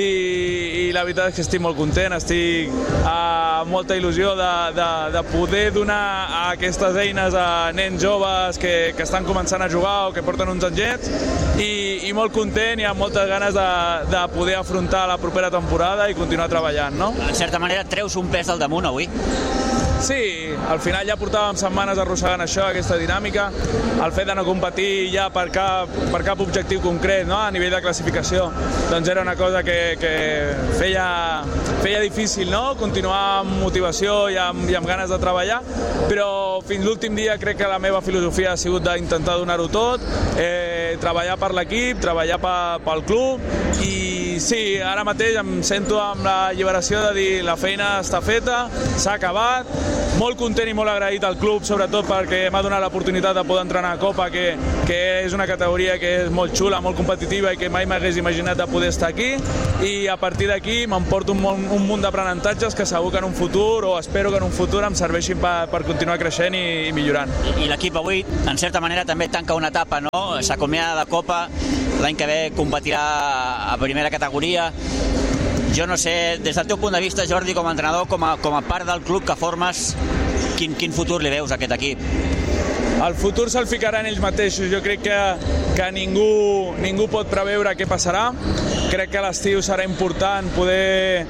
i la veritat és que estic molt content, estic amb molta il·lusió de poder donar aquestes eines a nens joves que estan començant a jugar o que porten uns anyets i molt content i amb moltes ganes de poder afrontar la propera temporada i continuar treballant, no? En certa manera treus un pes del damunt avui. Sí, al final ja portàvem setmanes arrossegant això, aquesta dinàmica, el fet de no competir ja per cap objectiu concret, no? A nivell de classificació, doncs era una cosa que feia difícil, no? Continuar amb motivació i amb ganes de treballar, però fins l'últim dia crec que la meva filosofia ha sigut d'intentar donar-ho tot, treballar per l'equip, treballar pel club i sí, ara mateix em sento amb la lliberació de dir la feina està feta, s'ha acabat, molt content i molt agraït al club, sobretot perquè m'ha donat l'oportunitat de poder entrenar a Copa, que és una categoria que és molt xula, molt competitiva i que mai m'hagués imaginat de poder estar aquí i a partir d'aquí m'emporto un munt d'aprenentatges que segur que en un futur o espero que en un futur em serveixin per continuar creixent i millorant. I l'equip avui, en certa manera, també tanca una etapa, no? S'acomiada de Copa, l'any que ve competirà a primera categoria. Jo no sé, des del teu punt de vista, Jordi, com a entrenador, com a part del club que formes, quin futur li veus a aquest equip? El futur se'l ficaran ells mateixos. Jo crec que ningú pot preveure què passarà. Crec que l'estiu serà important poder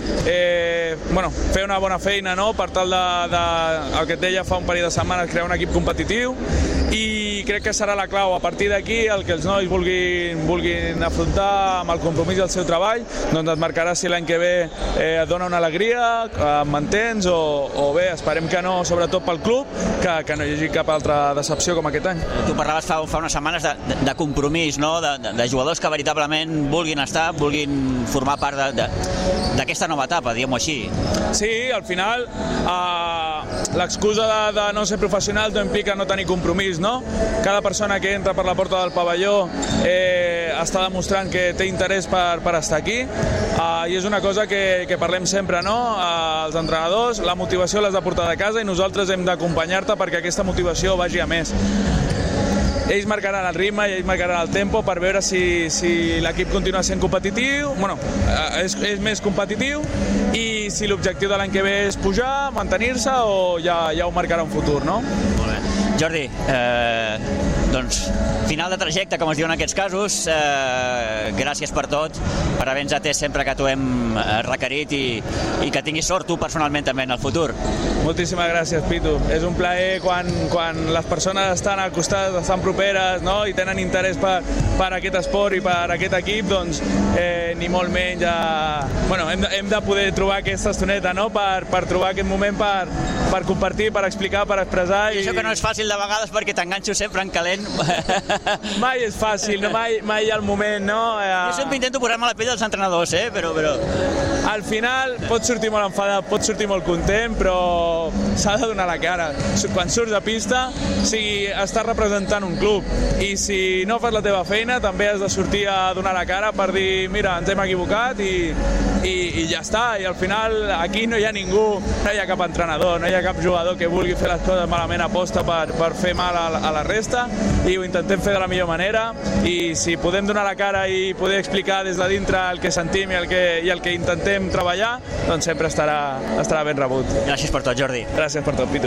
fer una bona feina, no? Per tal el que et deia fa un parell de setmanes, crear un equip competitiu i crec que serà la clau. A partir d'aquí, el que els nois vulguin afrontar amb el compromís del seu treball, doncs et marcarà si l'any que ve et dona una alegria, em mantens o bé, esperem que no, sobretot pel club, que no hi hagi cap altra decepció com aquest any. Tu parlaves fa unes setmanes de compromís, no? De jugadors que veritablement vulguin estar, vulguin formar part d'aquesta nova etapa, diguem-ho així. Sí, al final l'excusa de no ser professional no implica no tenir compromís, no? Cada persona que entra per la porta del pavelló està demostrant que té interès per estar aquí i és una cosa que parlem sempre, no? Els entrenadors, la motivació l'has de portar de casa i nosaltres hem d'acompanyar-te perquè aquesta motivació vagi a més. Ells marcaran el ritme i ells marcaran el tempo per veure si l'equip continua sent competitiu, és més competitiu i si l'objectiu de l'any que ve és pujar, mantenir-se o ja ho marcarà un futur, no? Molt bé. Jordi, doncs, final de trajecte, com es diu en aquests casos, gràcies per tot, per haver-nos atès sempre que t'ho hem requerit i que tinguis sort tu personalment també en el futur. Moltíssimes gràcies, Pitu. És un plaer quan les persones estan al costat, estan properes, no? I tenen interès per aquest esport i per aquest equip, doncs ni molt menys hem de poder trobar aquesta estoneta, no? Per trobar aquest moment per compartir, per explicar, per expressar. I això que no és fàcil de vegades perquè t'enganxo sempre en calent. Mai és fàcil, no? Mai hi ha el moment, no? Jo sempre intento posar-me a la pell dels entrenadors, però... Al final pot sortir molt enfadat, pot sortir molt content, però s'ha de donar la cara. Quan surts a pista, estàs representant un club i si no fas la teva feina també has de sortir a donar la cara per dir mira, ens hem equivocat i ja està. I al final aquí no hi ha ningú, no hi ha cap entrenador, no hi ha cap jugador que vulgui fer les coses malament aposta per fer mal a la resta i ho intentem fer de la millor manera i si podem donar la cara i poder explicar des de dintre el que sentim i el que intentem treballar, doncs sempre estarà ben rebut. Gràcies per tot, Jordi. Gràcies per tot, Pitu.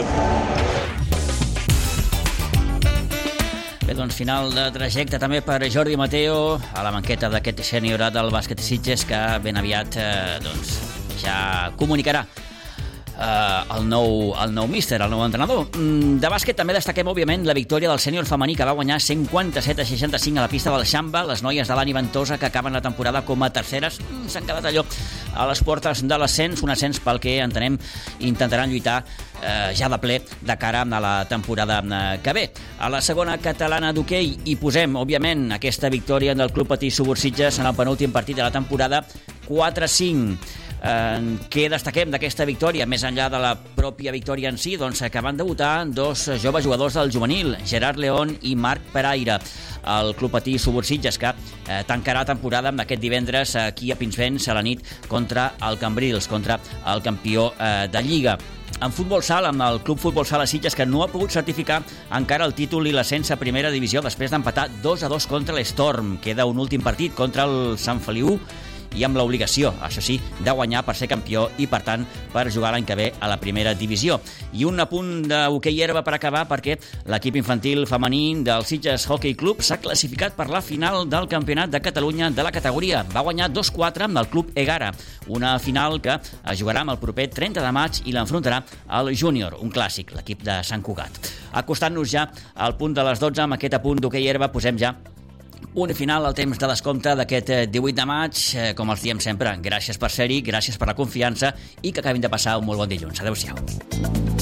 Bé, doncs final de trajecte també per Jordi Mateo a la banqueta d'aquest seniorat del bàsquet Sitges que ben aviat ja comunicarà el nou míster, el nou entrenador. De bàsquet també destaquem, òbviament, la victòria del sènior femení que va guanyar 147-65 a la pista del Xamba. Les noies de l'Ani Ventosa, que acaben la temporada com a terceres, s'han quedat allò a les portes de l'ascens, un ascens pel que entenem intentaran lluitar ja de ple de cara a la temporada que ve. A la segona catalana d'hoquei hi posem, òbviament, aquesta victòria del Club Patí Subursitges en el penúltim partit de la temporada, 4-5. Què destaquem d'aquesta victòria? Més enllà de la pròpia victòria en si, doncs que van debutar dos joves jugadors del juvenil, Gerard León i Marc Peraire. El Club Patí Subursitges, que tancarà temporada amb aquest divendres aquí a Pinsbens a la nit contra el Cambrils, contra el campió de Lliga. En futbol sala, amb el Club Futbol Sala Sitges, que no ha pogut certificar encara el títol i l'ascens a primera divisió després d'empatar 2-2 contra l'Storm. Queda un últim partit contra el Sant Feliu i amb l'obligació, això sí, de guanyar per ser campió i, per tant, per jugar l'any que ve a la primera divisió. I un apunt d'hoquei herba per acabar, perquè l'equip infantil femení del Sitges Hockey Club s'ha classificat per la final del Campionat de Catalunya de la categoria. Va guanyar 2-4 amb el Club Egara, una final que es jugarà amb el proper 30 de maig i l'enfrontarà al Júnior, un clàssic, l'equip de Sant Cugat. Acostant-nos ja al punt de les 12, amb aquest apunt d'hoquei herba, posem ja un final al temps de descompte d'aquest 18 de maig. Com els diem sempre, gràcies per ser-hi, gràcies per la confiança i que acabin de passar un molt bon dilluns. Adéu-siau.